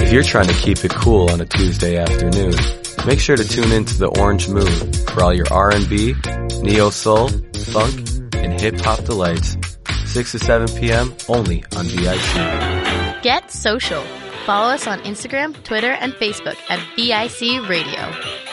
If you're trying to keep it cool on a Tuesday afternoon, make sure to tune in to the Orange Moon for all your R&B, neo-soul, funk, and hip-hop delights. 6 to 7 p.m. only on VIC. Get social. Follow us on Instagram, Twitter, and Facebook at VIC Radio.